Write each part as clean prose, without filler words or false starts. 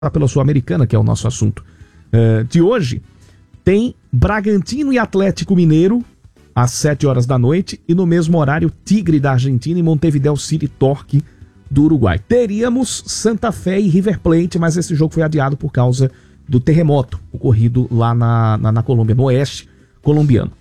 pela Sul-Americana, que é o nosso assunto de hoje, tem Bragantino e Atlético Mineiro às 7 horas da noite, e no mesmo horário Tigre da Argentina e Montevideo City Torque do Uruguai. Teríamos Santa Fé e River Plate, mas esse jogo foi adiado por causa do terremoto ocorrido lá na Colômbia, no oeste colombiano.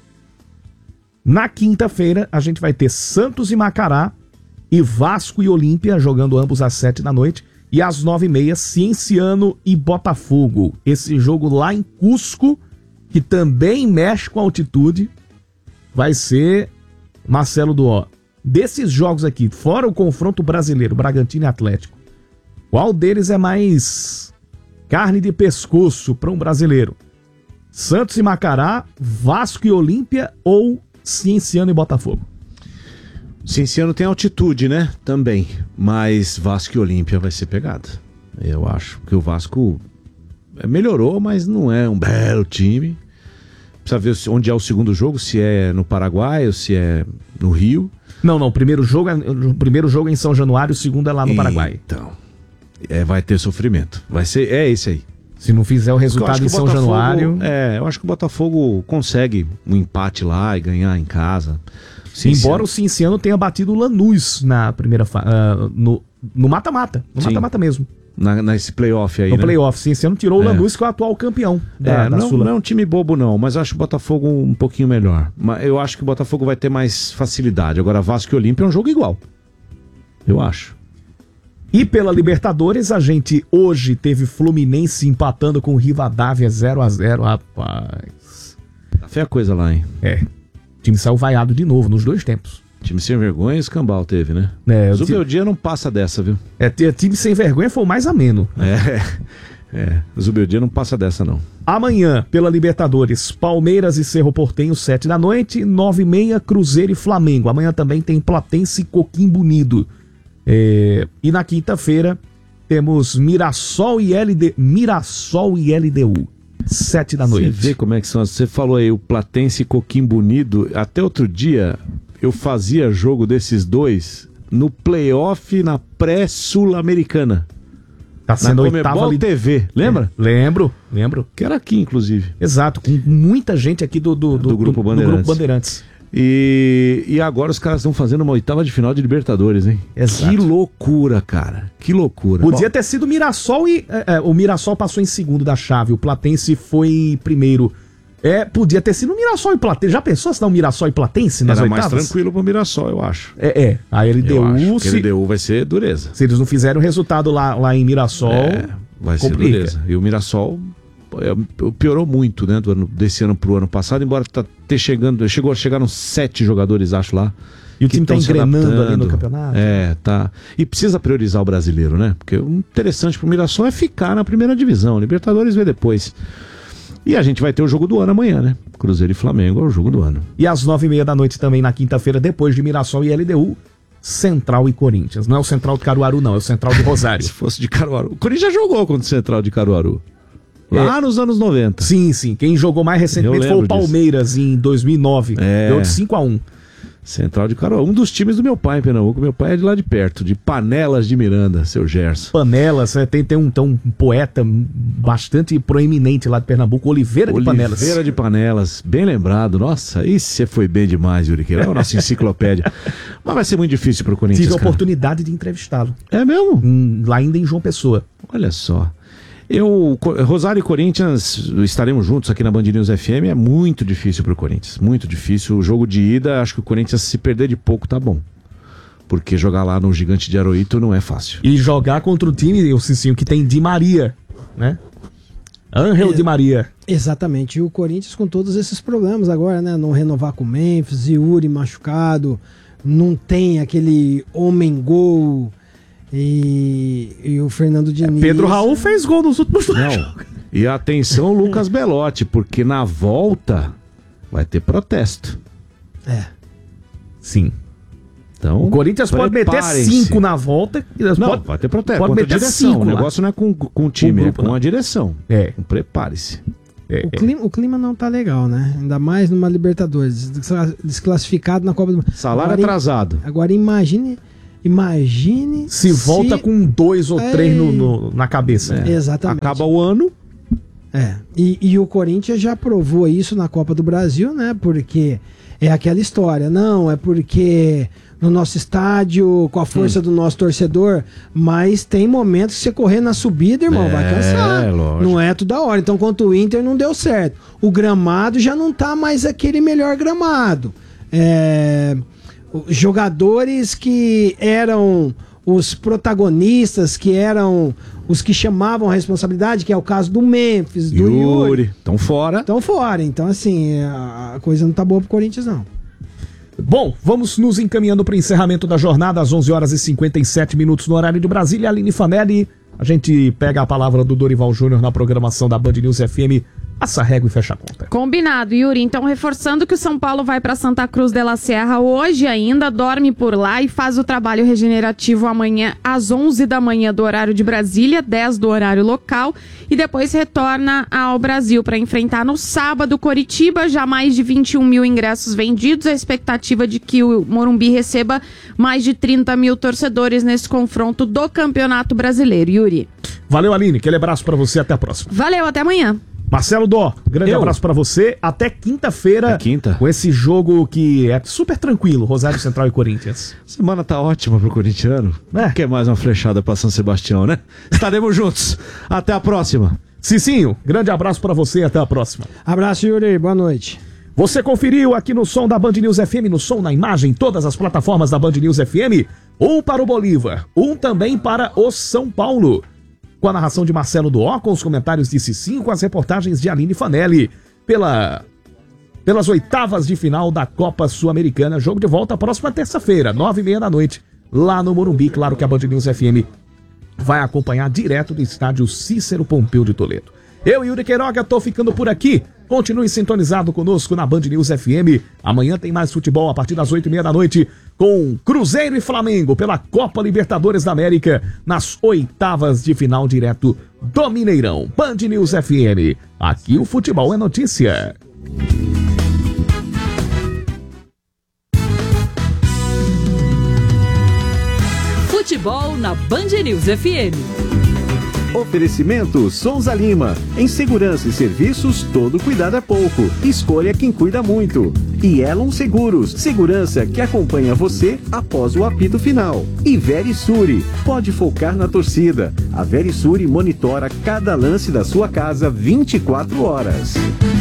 Na quinta-feira a gente vai ter Santos e Macará e Vasco e Olímpia jogando ambos às 7 da noite, e às 9h30 Cienciano e Botafogo. Esse jogo lá em Cusco, que também mexe com a altitude, vai ser, Marcelo Duó, desses jogos aqui, fora o confronto brasileiro, Bragantino e Atlético, qual deles é mais carne de pescoço para um brasileiro? Santos e Macará, Vasco e Olímpia ou Cienciano e Botafogo? Cienciano tem altitude, né? Também. Mas Vasco e Olímpia vai ser pegada. Eu acho que o Vasco melhorou, mas não é um belo time. Precisa ver onde é o segundo jogo, se é no Paraguai ou se é no Rio. Não, o primeiro jogo é em São Januário, o segundo é lá no Paraguai. Então, vai ter sofrimento. Vai ser, esse aí. Se não fizer o resultado em São Januário... eu acho que o Botafogo consegue um empate lá e ganhar em casa. Embora o Cienciano tenha batido o Lanús na primeira no mata-mata. No mata-mata mesmo. Nesse playoff aí, no playoff, Cienciano tirou o Lanús, que é o atual campeão da Sula. Não é um time bobo não, mas eu acho o Botafogo um pouquinho melhor. Mas eu acho que o Botafogo vai ter mais facilidade. Agora Vasco e Olímpia é um jogo igual. Eu acho. E pela Libertadores, a gente hoje teve Fluminense empatando com o Rivadavia 0-0, rapaz. Tá feia coisa lá, hein? O time saiu vaiado de novo, nos dois tempos. Time sem vergonha e escambau teve, né? O Zubeldia não passa dessa, viu? Time sem vergonha foi o mais ameno. O Zubeldia não passa dessa, não. Amanhã, pela Libertadores, Palmeiras e Cerro Porteño, 7 da noite, 9h30, Cruzeiro e Flamengo. Amanhã também tem Platense e Coquimbo Unido. E na quinta-feira, temos Mirassol e LDU. 7 da noite. Você vê como é que são. Você falou aí, o Platense e Coquimbo Unido. Até outro dia, eu fazia jogo desses dois no playoff na pré-sul-americana. Tá sendo na Comebol TV, lembra? Lembro. Que era aqui, inclusive. Exato, com muita gente aqui do Grupo Bandeirantes. E agora os caras estão fazendo uma oitava de final de Libertadores, hein? Exato. Que loucura, cara. Que loucura. Podia ter sido o Mirassol e... o Mirassol passou em segundo da chave, o Platense foi primeiro. Podia ter sido o Mirassol e Platense. Já pensou se dá um Mirassol e Platense nas oitavas? Era mais tranquilo pro Mirassol, eu acho. A LDU... Eu acho que a LDU vai ser dureza. Se eles não fizerem o resultado lá em Mirassol, vai ser dureza. E o Mirassol... piorou muito, né, desse ano pro ano passado, embora chegou a chegar uns 7 jogadores, acho, lá. E o time tá engrenando ali no campeonato. Tá. E precisa priorizar o brasileiro, né? Porque o interessante pro Mirassol é ficar na primeira divisão. Libertadores vê depois. E a gente vai ter o jogo do ano amanhã, né? Cruzeiro e Flamengo é o jogo do ano. E às 9h30 da noite também na quinta-feira, depois de Mirassol e LDU, Central e Corinthians. Não é o Central de Caruaru, não, é o Central de Rosário. Se fosse de Caruaru. O Corinthians já jogou contra o Central de Caruaru. Lá nos anos 90. Sim. Quem jogou mais recentemente foi o Palmeiras em 2009. Deu de 5-1. Central de Caruaru. Um dos times do meu pai em Pernambuco. Meu pai é de lá de perto, de Panelas de Miranda, seu Gerson. Panelas, tem um poeta bastante proeminente lá de Pernambuco, Oliveira de Panelas. Oliveira de Panelas, bem lembrado. Nossa, isso você foi bem demais, Yuri. É a nossa enciclopédia. Mas vai ser muito difícil pro Corinthians. Tive a oportunidade de entrevistá-lo. É mesmo? Lá ainda em João Pessoa. Olha só. Rosário e Corinthians, estaremos juntos aqui na Band News FM, é muito difícil pro Corinthians, muito difícil. O jogo de ida, acho que o Corinthians, se perder de pouco, tá bom. Porque jogar lá no Gigante de Aroito não é fácil. E jogar contra o time, o Cicinho, que tem Di Maria, né? Ángel Di Maria. Exatamente, e o Corinthians com todos esses problemas agora, né? Não renovar com o Memphis, Yuri machucado, não tem aquele homem-gol... E o Fernando Diniz... Pedro Raul fez gol nos últimos jogos. E atenção, Lucas Belotti, porque na volta vai ter protesto. Sim. Então, o Corinthians pode meter 5 na volta. Vai ter protesto. Pode meter a direção. 5 o negócio não é com o time, é com a direção. Então, prepare-se. O clima não tá legal, né? Ainda mais numa Libertadores. Desclassificado na Copa do Mundo. Salário atrasado. Agora imagine Imagine se volta com 2 ou 3 na cabeça. Exatamente. Acaba o ano. E o Corinthians já provou isso na Copa do Brasil, né? Porque é aquela história. Não, é porque no nosso estádio, com a força do nosso torcedor, mas tem momentos que você correr na subida, irmão, vai cansar. Lógico. Não é toda hora. Então, contra o Inter não deu certo. O gramado já não tá mais aquele melhor gramado. Jogadores que eram os protagonistas, que eram os que chamavam a responsabilidade, que é o caso do Memphis, do Yuri. Estão fora. Então, assim, a coisa não tá boa pro Corinthians, não. Bom, vamos nos encaminhando para o encerramento da jornada às 11 horas e 57 minutos no horário de Brasília. Aline Fanelli, a gente pega a palavra do Dorival Júnior na programação da Band News FM. Passa a régua e fecha a conta. Combinado, Yuri. Então, reforçando que o São Paulo vai para Santa Cruz de la Sierra hoje ainda, dorme por lá e faz o trabalho regenerativo amanhã às 11 da manhã do horário de Brasília, 10 do horário local, e depois retorna ao Brasil para enfrentar no sábado Coritiba, já mais de 21 mil ingressos vendidos, a expectativa de que o Morumbi receba mais de 30 mil torcedores nesse confronto do Campeonato Brasileiro. Yuri. Valeu, Aline. Aquele abraço para você. Até a próxima. Valeu, até amanhã. Marcelo Dó, grande abraço pra você. Até quinta-feira. Com esse jogo que é super tranquilo, Rosário Central e Corinthians. Semana tá ótima pro corintiano. Quer mais uma flechada pra São Sebastião, né? Estaremos juntos. Até a próxima. Cicinho, grande abraço pra você e até a próxima. Abraço, Yuri. Boa noite. Você conferiu aqui no som da Band News FM, no som, na imagem, todas as plataformas da Band News FM. Um para o Bolívar, um também para o São Paulo. Com a narração de Marcelo Doó, com os comentários de Cicinho, com as reportagens de Aline Fanelli. Pelas oitavas de final da Copa Sul-Americana. Jogo de volta próxima terça-feira, 9h30 da noite, lá no Morumbi. Claro que a Band News FM vai acompanhar direto do estádio Cícero Pompeu de Toledo. Eu, Yuri Queiroga, tô ficando por aqui. Continue sintonizado conosco na Band News FM. Amanhã tem mais futebol a partir das 8h30 da noite com Cruzeiro e Flamengo pela Copa Libertadores da América nas oitavas de final direto do Mineirão. Band News FM. Aqui o futebol é notícia. Futebol na Band News FM. Oferecimento Souza Lima. Em segurança e serviços, todo cuidado é pouco. Escolha quem cuida muito. E Elon Seguros. Segurança que acompanha você após o apito final. E Verisure. Pode focar na torcida. A Verisure monitora cada lance da sua casa 24 horas.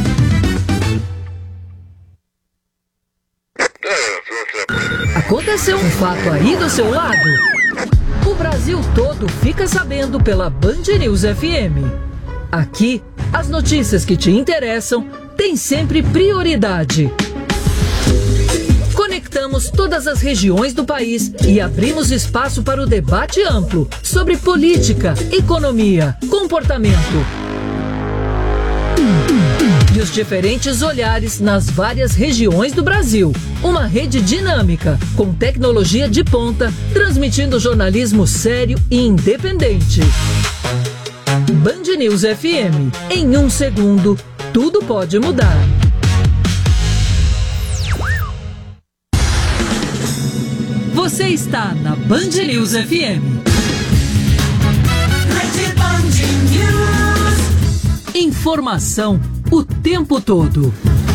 Aconteceu um fato aí do seu lado? O Brasil todo fica sabendo pela Band News FM. Aqui, as notícias que te interessam têm sempre prioridade. Conectamos todas as regiões do país e abrimos espaço para o debate amplo sobre política, economia, comportamento e os diferentes olhares nas várias regiões do Brasil. Uma rede dinâmica, com tecnologia de ponta, transmitindo jornalismo sério e independente. Band News FM. Em 1 segundo, tudo pode mudar. Você está na Band News FM. Informação o tempo todo.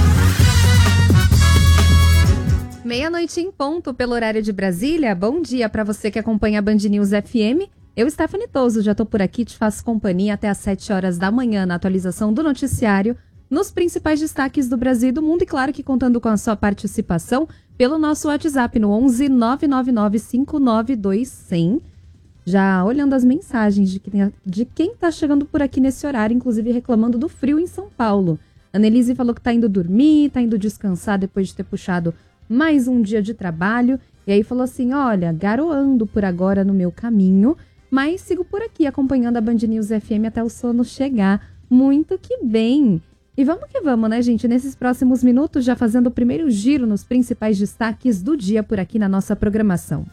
Meia-noite em ponto pelo horário de Brasília. Bom dia para você que acompanha a Band News FM. Eu, Stephanie Toso, já tô por aqui, te faço companhia até às 7 horas da manhã na atualização do noticiário, nos principais destaques do Brasil e do mundo e, claro, que contando com a sua participação pelo nosso WhatsApp no 11 999 592 100. Já olhando as mensagens de quem tá chegando por aqui nesse horário, inclusive reclamando do frio em São Paulo. Annelise falou que tá indo dormir, tá indo descansar depois de ter puxado mais um dia de trabalho. E aí falou assim, olha, garoando por agora no meu caminho, mas sigo por aqui acompanhando a Band News FM até o sono chegar. Muito que bem! E vamos que vamos, né, gente? Nesses próximos minutos, já fazendo o primeiro giro nos principais destaques do dia por aqui na nossa programação.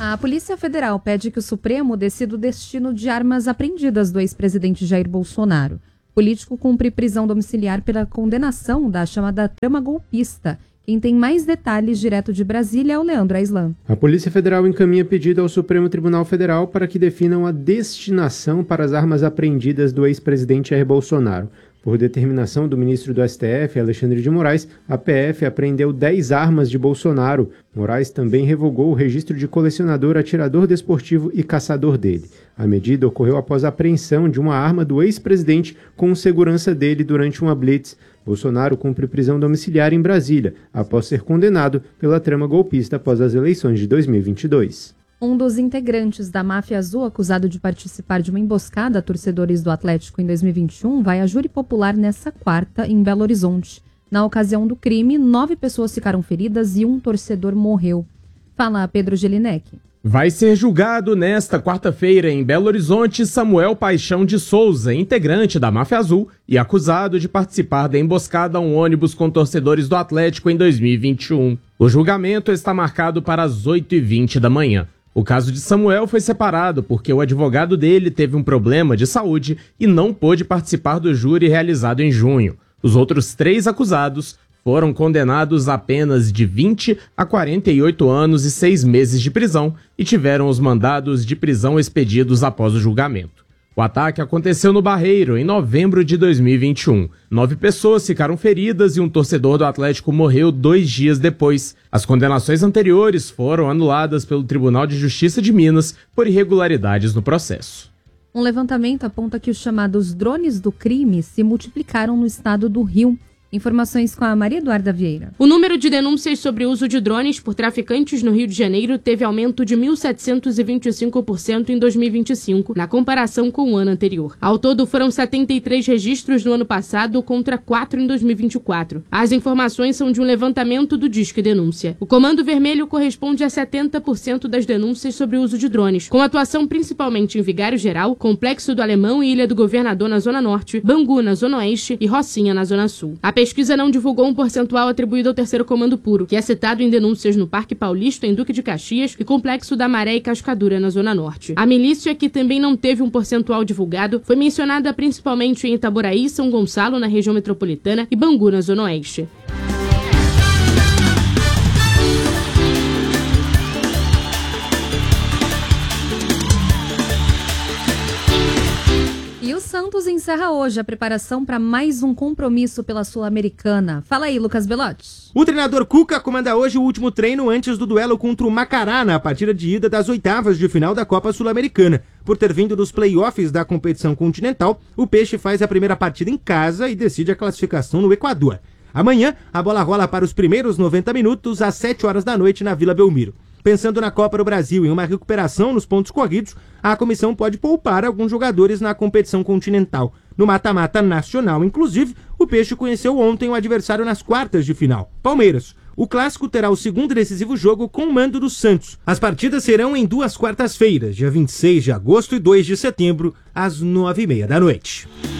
A Polícia Federal pede que o Supremo decida o destino de armas apreendidas do ex-presidente Jair Bolsonaro. O político cumpre prisão domiciliar pela condenação da chamada trama golpista. Quem tem mais detalhes direto de Brasília é o Leandro Aislan. A Polícia Federal encaminha pedido ao Supremo Tribunal Federal para que definam a destinação para as armas apreendidas do ex-presidente Jair Bolsonaro. Por determinação do ministro do STF, Alexandre de Moraes, a PF apreendeu 10 armas de Bolsonaro. Moraes também revogou o registro de colecionador, atirador desportivo e caçador dele. A medida ocorreu após a apreensão de uma arma do ex-presidente com segurança dele durante uma blitz. Bolsonaro cumpre prisão domiciliar em Brasília, após ser condenado pela trama golpista após as eleições de 2022. Um dos integrantes da Máfia Azul, acusado de participar de uma emboscada a torcedores do Atlético em 2021, vai a júri popular nesta quarta, em Belo Horizonte. Na ocasião do crime, 9 pessoas ficaram feridas e um torcedor morreu. Fala Pedro Gelinek. Vai ser julgado nesta quarta-feira em Belo Horizonte Samuel Paixão de Souza, integrante da Máfia Azul e acusado de participar da emboscada a um ônibus com torcedores do Atlético em 2021. O julgamento está marcado para as 8h20 da manhã. O caso de Samuel foi separado porque o advogado dele teve um problema de saúde e não pôde participar do júri realizado em junho. Os outros 3 acusados foram condenados a penas de 20 a 48 anos e 6 meses de prisão e tiveram os mandados de prisão expedidos após o julgamento. O ataque aconteceu no Barreiro, em novembro de 2021. 9 pessoas ficaram feridas e um torcedor do Atlético morreu 2 dias depois. As condenações anteriores foram anuladas pelo Tribunal de Justiça de Minas por irregularidades no processo. Um levantamento aponta que os chamados drones do crime se multiplicaram no estado do Rio. Informações com a Maria Eduarda Vieira. O número de denúncias sobre o uso de drones por traficantes no Rio de Janeiro teve aumento de 1.725% em 2025, na comparação com o ano anterior. Ao todo, foram 73 registros no ano passado contra 4 em 2024. As informações são de um levantamento do Disque Denúncia. O Comando Vermelho corresponde a 70% das denúncias sobre o uso de drones, com atuação principalmente em Vigário Geral, Complexo do Alemão e Ilha do Governador na Zona Norte, Bangu na Zona Oeste e Rocinha na Zona Sul. A pesquisa não divulgou um percentual atribuído ao Terceiro Comando Puro, que é citado em denúncias no Parque Paulista, em Duque de Caxias e Complexo da Maré e Cascadura, na Zona Norte. A milícia, que também não teve um percentual divulgado, foi mencionada principalmente em Itaboraí, São Gonçalo, na região metropolitana, e Bangu, na Zona Oeste. E o Santos encerra hoje a preparação para mais um compromisso pela Sul-Americana. Fala aí, Lucas Belotti. O treinador Cuca comanda hoje o último treino antes do duelo contra o Macará na partida de ida das oitavas de final da Copa Sul-Americana. Por ter vindo dos playoffs da competição continental, o Peixe faz a primeira partida em casa e decide a classificação no Equador. Amanhã, a bola rola para os primeiros 90 minutos às 7 horas da noite na Vila Belmiro. Pensando na Copa do Brasil e em uma recuperação nos pontos corridos, a comissão pode poupar alguns jogadores na competição continental. No mata-mata nacional, inclusive, o Peixe conheceu ontem o adversário nas quartas de final, Palmeiras. O clássico terá o segundo e decisivo jogo com o mando do Santos. As partidas serão em 2 quartas-feiras, dia 26 de agosto e 2 de setembro, às 9h30 da noite.